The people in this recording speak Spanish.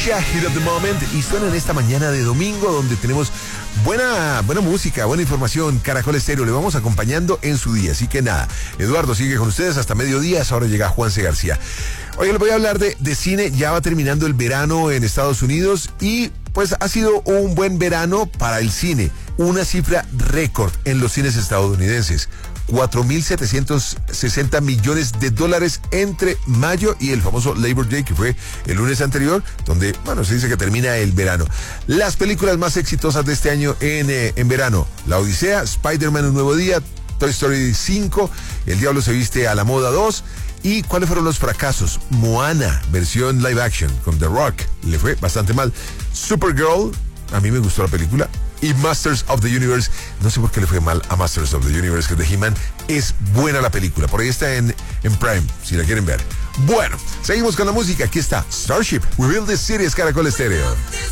Kesha, Hit of the Moment, y suena en esta mañana de domingo donde tenemos buena música, buena información. Caracol Estéreo, le vamos acompañando en su día. Así que nada, Eduardo sigue con ustedes hasta mediodía. Ahora llega Juanse García. Hoy les voy a hablar de cine. Ya va terminando el verano en Estados Unidos y pues ha sido un buen verano para el cine. Una cifra récord en los cines estadounidenses. 4.760 millones de dólares entre mayo y el famoso Labor Day, que fue el lunes anterior, donde, bueno, se dice que termina el verano. Las películas más exitosas de este año en verano: La Odisea, Spider-Man Un Nuevo Día, Toy Story 5, El Diablo se Viste a la Moda 2. ¿Y cuáles fueron los fracasos? Moana, versión live action, con The Rock, le fue bastante mal. Supergirl, a mí me gustó la película. Y Masters of the Universe, no sé por qué le fue mal a Masters of the Universe, que es de He-Man. Es buena la película, por ahí está en Prime, si la quieren ver. Bueno, seguimos con la música. Aquí está Starship, We Build This City, es Caracol Estéreo.